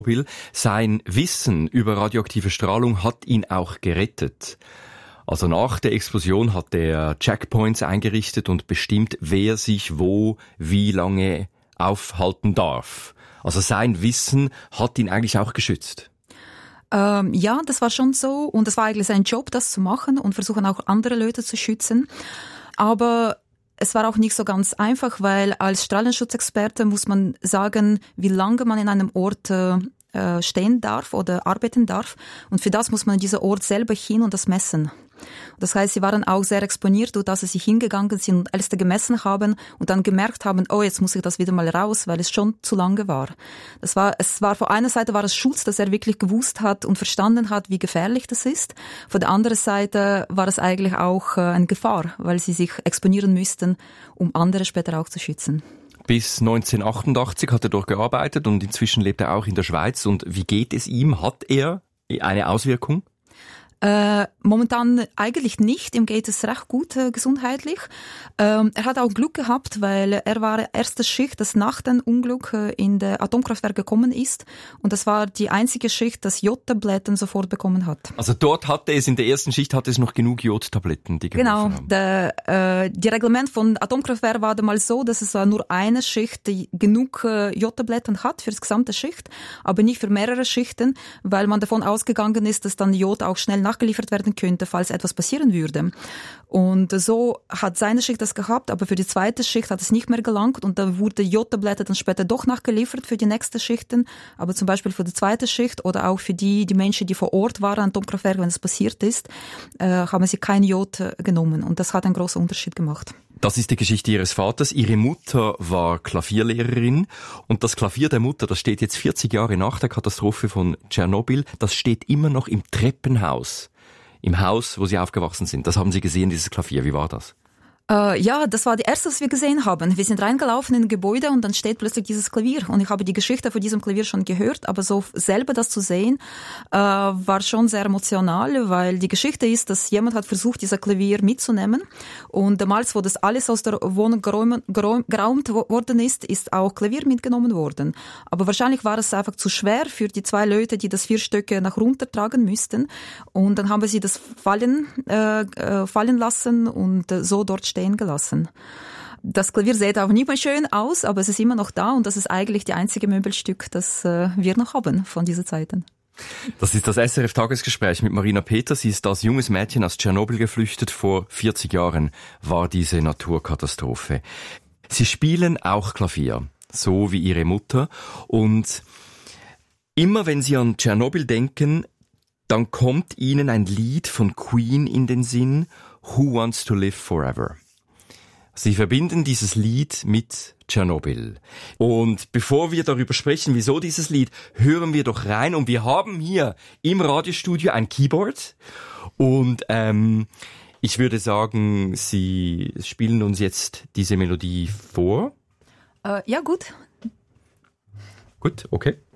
Sein Wissen über radioaktive Strahlung hat ihn auch gerettet. Also nach der Explosion hat er Checkpoints eingerichtet und bestimmt, wer sich wo, wie lange aufhalten darf. Also sein Wissen hat ihn eigentlich auch geschützt. Ja, das war schon so. Und es war eigentlich sein Job, das zu machen und versuchen auch andere Leute zu schützen. Aber es war auch nicht so ganz einfach, weil als Strahlenschutzexperte muss man sagen, wie lange man in einem Ort stehen darf oder arbeiten darf. Und für das muss man diesen Ort selber hin und das messen. Das heißt, sie waren auch sehr exponiert, durch dass sie hingegangen sind und alles gemessen haben und dann gemerkt haben, oh, jetzt muss ich das wieder mal raus, weil es schon zu lange war. Es war von einer Seite war es Schutz, dass er wirklich gewusst hat und verstanden hat, wie gefährlich das ist. Von der anderen Seite war es eigentlich auch eine Gefahr, weil sie sich exponieren müssten, um andere später auch zu schützen. Bis 1988 hat er dort gearbeitet und inzwischen lebt er auch in der Schweiz. Und wie geht es ihm? Hat er eine Auswirkung? Momentan eigentlich nicht, ihm geht es recht gut gesundheitlich. Er hat auch Glück gehabt, weil er war erste Schicht, das nach dem Unglück in der Atomkraftwerk gekommen ist und das war die einzige Schicht, das Jodtabletten sofort bekommen hat. Also dort in der ersten Schicht hatte es noch genug Jodtabletten, die geholfen haben. Genau, die Reglement von Atomkraftwerk war damals so, dass es nur eine Schicht die genug Jodtabletten hat für das gesamte Schicht, aber nicht für mehrere Schichten, weil man davon ausgegangen ist, dass dann Jod auch schnell nachgeliefert werden könnte, falls etwas passieren würde. Und so hat seine Schicht das gehabt, aber für die zweite Schicht hat es nicht mehr gelangt und da wurde Jodtablette dann später doch nachgeliefert für die nächsten Schichten, aber zum Beispiel für die zweite Schicht oder auch für die Menschen, die vor Ort waren an Atomkraftwerk, wenn es passiert ist, haben sie kein Jod genommen und das hat einen großen Unterschied gemacht. Das ist die Geschichte Ihres Vaters. Ihre Mutter war Klavierlehrerin und das Klavier der Mutter, das steht jetzt 40 Jahre nach der Katastrophe von Tschernobyl, das steht immer noch im Treppenhaus, im Haus, wo Sie aufgewachsen sind. Das haben Sie gesehen, dieses Klavier. Wie war das? Ja, das war die erste, was wir gesehen haben. Wir sind reingelaufen in ein Gebäude und dann steht plötzlich dieses Klavier. Und ich habe die Geschichte von diesem Klavier schon gehört, aber so selber das zu sehen, war schon sehr emotional, weil die Geschichte ist, dass jemand hat versucht, dieser Klavier mitzunehmen. Und damals, wo das alles aus der Wohnung geraumt worden ist auch Klavier mitgenommen worden. Aber wahrscheinlich war es einfach zu schwer für die zwei Leute, die das 4 Stücke nach runter tragen müssten. Und dann haben wir sie das fallen lassen und so dort stehen gelassen. Das Klavier sieht auch nicht mehr schön aus, aber es ist immer noch da und das ist eigentlich die einzige Möbelstück, das wir noch haben von diesen Zeiten. Das ist das SRF-Tagesgespräch mit Marina Peter. Sie ist als junges Mädchen aus Tschernobyl geflüchtet. Vor 40 Jahren war diese Naturkatastrophe. Sie spielen auch Klavier, so wie ihre Mutter. Und immer wenn Sie an Tschernobyl denken, dann kommt Ihnen ein Lied von Queen in den Sinn, Who Wants to Live Forever. Sie verbinden dieses Lied mit Tschernobyl. Und bevor wir darüber sprechen, wieso dieses Lied, hören wir doch rein. Und wir haben hier im Radiostudio ein Keyboard. Und ich würde sagen, Sie spielen uns jetzt diese Melodie vor. Ja, gut. Gut, okay.